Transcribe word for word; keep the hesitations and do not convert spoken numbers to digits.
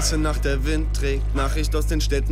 weiße Nacht, der Wind trägt Nachricht aus den Städten.